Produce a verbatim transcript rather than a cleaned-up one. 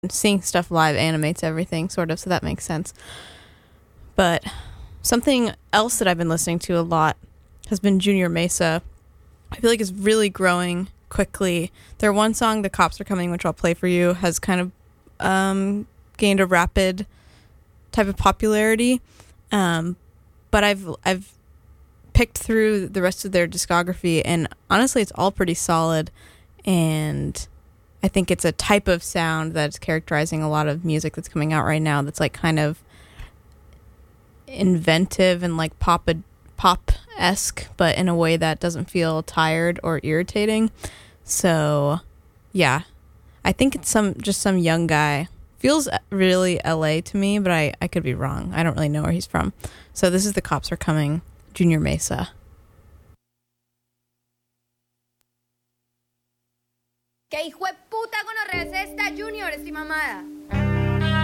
seeing stuff live animates everything, sort of, so that makes sense. But something else that I've been listening to a lot has been Junior Mesa. I feel like it's really growing quickly. Their one song, The Cops Are Coming, which I'll play for you, has kind of um, gained a rapid type of popularity. Um, but I've I've picked through the rest of their discography, and honestly, it's all pretty solid. And I think it's a type of sound that's characterizing a lot of music that's coming out right now that's like kind of inventive and like pop pop-esque, but in a way that doesn't feel tired or irritating. So yeah, I think it's some just some young guy. Feels really L A to me, but I, I could be wrong. I don't really know where he's from. So this is The Cops Are Coming, Junior Mesa. ¿Qué hijo de puta gonorrea es esta, Junior? Estoy mamada.